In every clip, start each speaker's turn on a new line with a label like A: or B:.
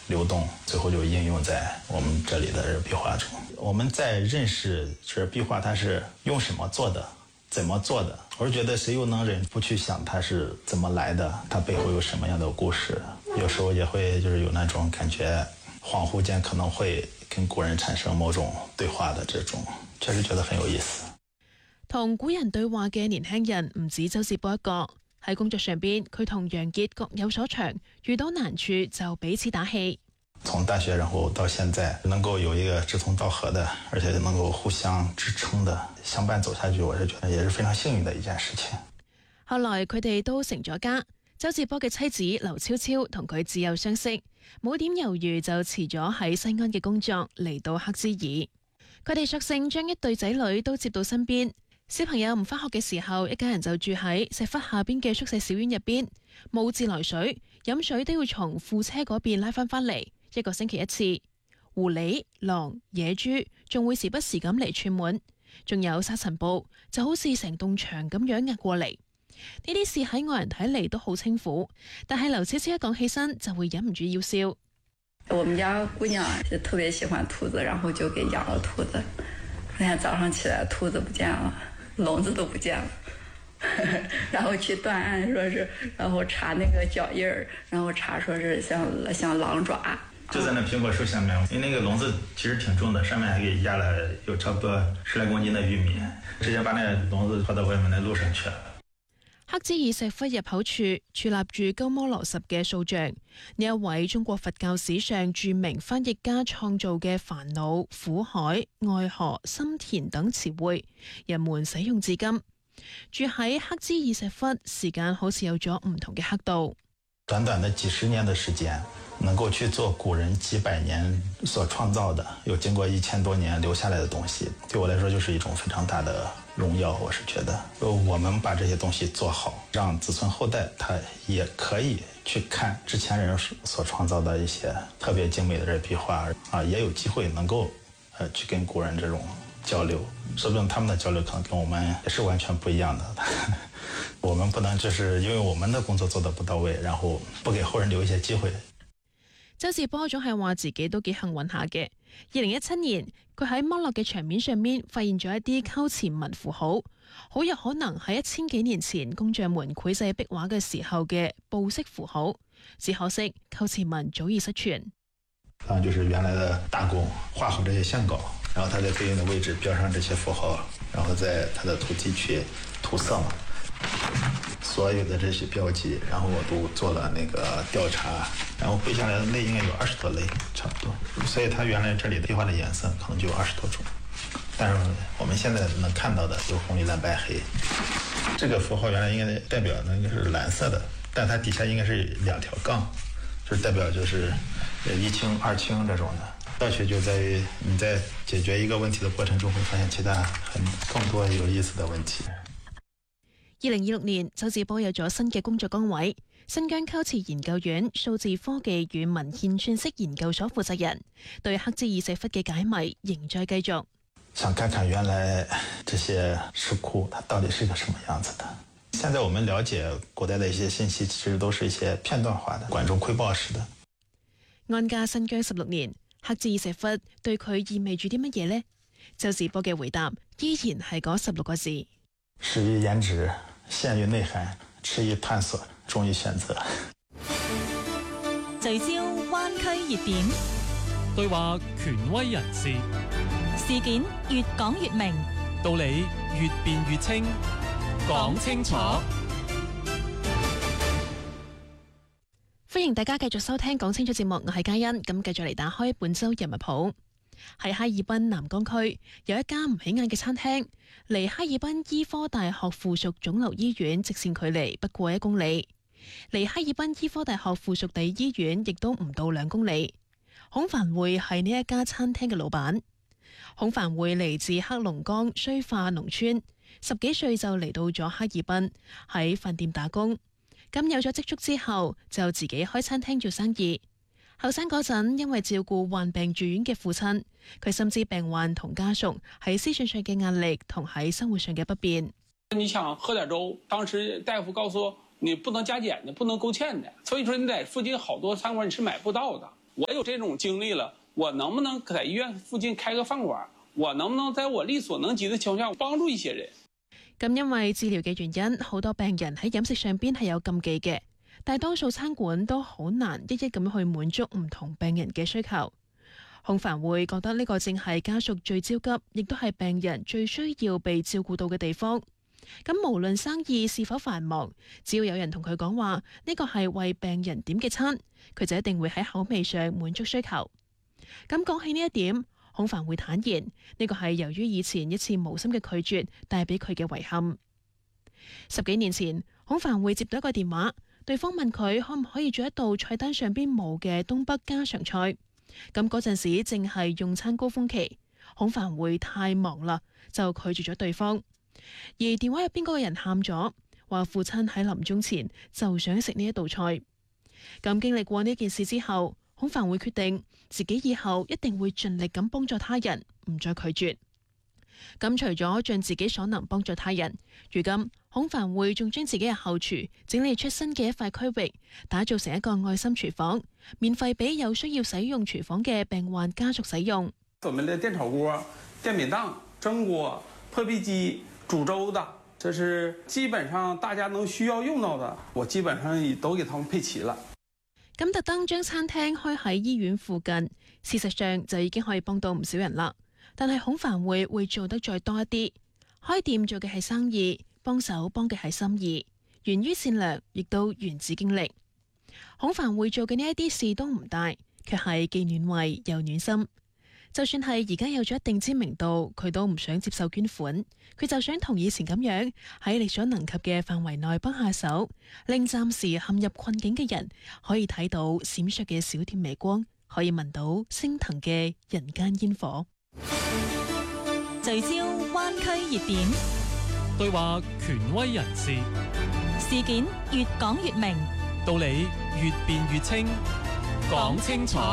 A: 流动，最后就应用在我们这里的壁画中。我们在认识这壁画它是用什么做的，怎么做的，我是觉得谁又能忍不去想它是怎么来的，它背后有什么样的故事。有时候也會就是有那種感覺，恍惚間可能會跟古人產生某種對話的這種，確實覺得很有意思。
B: 同古人對話嘅年輕人唔止周志波一個，喺工作上邊佢同楊傑各有所長，遇到難處就彼此打氣。
A: 從大學然後到現在能夠有一個志同道合的，而且能夠互相支撐的相伴走下去，我是覺得也是非常幸運的一件事情。
B: 後來佢哋都成咗家，周志波嘅妻子劉超超同佢自幼相識，冇點猶豫就辭咗喺西安嘅工作嚟到黑茲爾。佢哋索性將一對仔女都接到身邊，小朋友唔返學嘅時候，一家人就住喺石窟下邊嘅宿舍小院入邊，冇自來水，飲水都要從庫車嗰邊拉返嚟，一個星期一次。狐狸、狼、野豬仲會時不時咁嚟串門，仲有沙塵暴，就好似成棟牆咁樣壓過嚟。呢啲事喺外人睇嚟都好清苦，但係劉超超一講起身就會忍唔住要笑。
C: 我們家姑娘就特別喜歡兔子，然後就給養了兔子。那天早上起來，兔子不見了，籠子都不見了，然後去斷案，說是，然後查那個腳印兒，然後查說是像狼爪。
A: 就在那蘋果樹下面，因為那個籠子其實挺重的，上面還給壓了有差不多10來公斤的玉米，直接把那籠子拖到外面的路上去了。
B: 黑茲爾石窟入口處矗立住鳩摩羅什嘅塑像，呢一位中國佛教史上著名翻譯家創造嘅煩惱、苦海、愛河、心田等詞彙，人們使用至今。住喺黑茲爾石窟時間好似有咗唔同嘅刻度。
A: 短短的幾十年的時間，能夠去做古人幾百年所創造的，又經過1000多年留下來的東西，對我來說就是一種非常大的榮耀。我是覺得我們把這些東西做好，讓子孫後代他也可以去看之前人所創造的一些特別精美的這壁畫啊，也有機會能夠去跟古人這種交流，說不定他們的交流可能跟我們也是完全不一樣的。我們不能就是因為我們的工作做得不到位，然後不給後人留一些機會。
B: 周志波總係話自己都幾幸運下嘅。2017年，佢喺摩洛嘅牆面上面發現咗一啲溝詞文符號，好有可能係1000幾年前工匠們繪製壁畫嘅時候嘅布式符號。只可惜溝詞文早已失傳。
A: 就是原來的大工畫好這些線稿，然後他在對應的位置標上這些符號，然後在他的圖記去塗色嘛。所有的這些標記，然後我都做了那個調查，然後繪下來的類應該有20多類，差不多。所以它原來這裡的壁畫的顏色可能就有20多種，但是我們現在能看到的有紅、綠、藍、白、黑。這個符號原來應該代表那個是藍色的，但它底下應該是2條槓，就是代表就是1清2清這種的。樂趣就在於你在解決一個問題的過程中，會發現其他更多有意思的問題。
B: 2026年，周志波有咗新嘅工作崗位，新疆溝詞研究院數字科技與文獻串式研究所負責人，對黑茲爾石窟嘅解謎仍在繼續。
A: 想看看原來這些石窟它到底是個什麼樣子的。現在我們了解古代的一些信息，其實都是一些片段化的、管中窺豹式的。
B: 安家新疆16年，黑茲爾石窟對佢意味住啲乜嘢呢？周志波嘅回答依然係嗰16個字：
A: 始於顏值，陷於內涵，遲於探索，終於選擇。
D: 聚焦灣區熱點，
E: 對話權威人士，
D: 事件越講越明，
E: 道理越辯越清，講清楚。
B: 歡迎大家繼續收聽講清楚節目，我係嘉欣。咁繼續嚟打開本周人物譜。喺哈爾濱南江區有一家唔起眼嘅餐廳，離哈爾濱醫科大學附屬腫瘤醫院直線距離不過1公里，離哈爾濱醫科大學附屬第醫院亦都唔到2公里。孔繁會係呢一家餐廳嘅老闆。孔繁會嚟自黑龍江綏化農村，10幾歲就嚟到咗哈爾濱喺飯店打工。咁有咗積蓄之後，就自己開餐廳做生意。後生嗰陣，因為照顧患病住院嘅父親，佢深知病患同家屬喺思想上嘅壓力同喺生活上嘅不便。
F: 你想喝點粥，當時大夫告訴我，你不能加減的，不能勾芡的，所以說你在附近好多餐館你是買不到的。 我有这种经历了，我能不能在医院附近開個飯館？我能不能在我力所能及的情況下幫助一些人？
B: 咁因為治療嘅原因，好多病人喺飲食上邊係有禁忌嘅，大多數餐館都好難一一咁去滿足唔同病人嘅需求。孔凡會覺得呢個正係家屬最焦急，亦都係病人最需要被照顧到嘅地方。咁無論生意是否繁忙，只要有人同佢講話呢個係為病人點嘅餐，佢就一定會喺口味上滿足需求。咁講起呢一點，孔凡會坦言呢個係由於以前一次無心嘅拒絕帶俾佢嘅遺憾。10幾年前，孔凡會接到一個電話，對方問佢可唔可以做一道菜單上邊冇嘅東北家常菜。咁嗰陣時正係用餐高峰期，孔凡會太忙啦，就拒絕咗對方。而電話入邊嗰個人喊咗，話父親喺臨終前就想食呢一道菜。咁經歷過呢件事之後，孔凡會決定自己以後一定會盡力咁幫助他人，唔再拒絕。咁除咗盡自己所能幫助他人，如今孔凡會仲將自己嘅後廚整理出新嘅一塊區域，打造成一個愛心廚房，免費俾有需要使用廚房嘅病患家屬使用。
F: 我們的電炒鍋、電餅檔、蒸鍋、破壁機、煮粥的，這是基本上大家能需要用到的，我基本上也都給他們配齊了。
B: 咁特登將餐廳開喺醫院附近，事實上就已經可以幫到唔少人啦。但係孔凡會做得再多一啲，開店做嘅係生意，幫手幫嘅係心意，源於善良，亦都源自經歷。孔凡會做嘅呢一啲事都唔大，卻係既暖胃又暖心。就算係而家有咗一定知名度，佢都唔想接受捐款，佢就想同以前咁樣喺力所能及嘅範圍內幫下手，令暫時陷入困境嘅人可以睇到閃爍嘅小店微光，可以聞到升騰嘅人間煙火。
D: 聚焦灣區熱點，
E: 對話權威人士，
D: 事件越講越明，
E: 道理越辯越清，講清楚。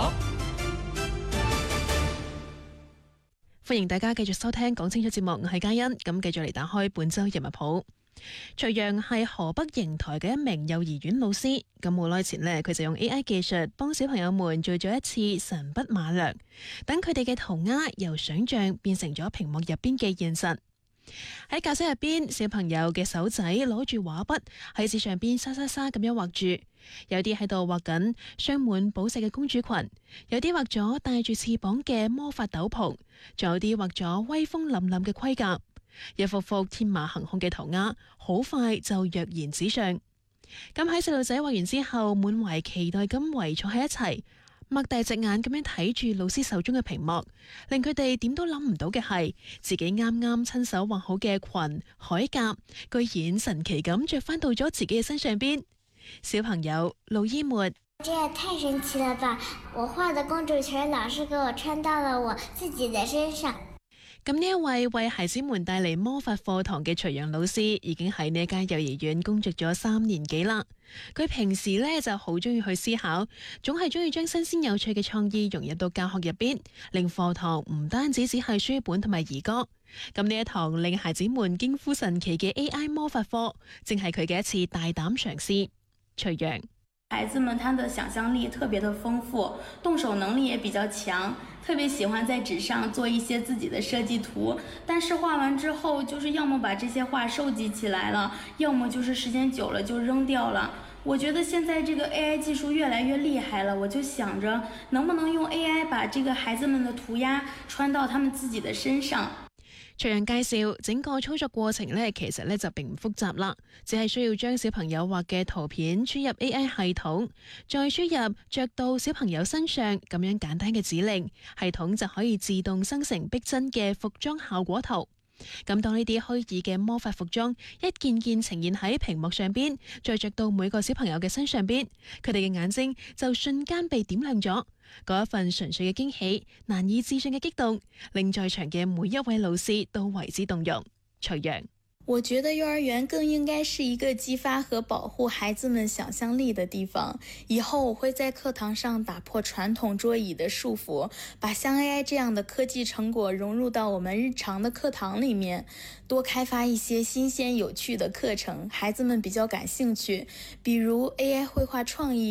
B: 歡迎大家繼續收聽講清楚節目，我係嘉欣。咁繼續嚟打開本周人物譜。徐陽係河北邢台嘅一名幼兒園老師，咁冇耐前呢，佢就用 AI 技術幫小朋友們做咗一次神筆馬良，等佢哋嘅塗鴉由想像變成咗屏幕入邊嘅現實。喺教室入邊，小朋友嘅手仔攞住畫筆喺紙上邊沙沙沙咁樣畫住，有啲喺度畫緊鑲滿寶石嘅公主裙，有啲畫咗帶住翅膀嘅魔法斗篷，仲有啲畫咗威風凜凜嘅盔甲。一幅幅天馬行空嘅塗鴉，好快就躍然紙上。咁喺細路仔畫完之後，滿懷期待咁圍坐喺一齊，擘大隻眼咁樣睇住老師手中嘅屏幕，令佢哋點都諗唔到嘅係，自己啱啱親手畫好嘅裙、鎧甲，居然神奇咁着翻到咗自己嘅身上邊。小朋友路伊沫，
G: 這也太神奇了吧！我畫的公主裙老師給我穿到了我自己的身上。
B: 咁呢一位為孩子們帶嚟魔法課堂嘅徐陽老師，已經喺呢間幼兒園工作咗3年幾啦。佢平時呢就好中意去思考，總係中意將新鮮有趣嘅創意融入到教學入邊，令課堂唔單止係書本同埋兒歌。咁呢一堂令孩子們驚呼神奇嘅 AI 魔法課，正係佢嘅一次大膽嘗試。徐陽，
H: 孩子們他的想象力特別的豐富，動手能力也比較強，特別喜歡在紙上做一些自己的設計圖，但是畫完之後就是要麼把這些畫收集起來了，要麼就是時間久了就扔掉了。我覺得現在這個 AI 技術越來越厲害了，我就想着能不能用 AI 把這個孩子們的塗鴉穿到他們自己的身上。
B: 徐陽介紹整個操作過程呢，其實呢就並唔複雜啦，只係需要將小朋友畫嘅圖片輸入 AI 系統，再輸入着到小朋友身上咁樣簡單嘅指令，系統就可以自動生成逼真嘅服裝效果圖。咁當呢啲虛擬嘅魔法服裝一件件呈現喺屏幕上邊，再着到每個小朋友嘅身上邊，佢哋嘅眼睛就瞬間被點亮咗。嗰一份純粹嘅驚喜、難以置信嘅激動，令在場嘅每一位老師都為之動容。徐陽，
I: 我覺得幼兒園更應該是一個激發和保護孩子們想象力的地方。以後我會在課堂上打破傳統桌椅的束縛，把像 AI 這樣的科技成果融入到我們日常的課堂裡面，多開發一些新鮮有趣的課程，孩子們比較感興趣，比如 AI 繪畫創意、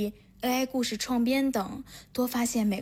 I: AI 故事创编等，多发现美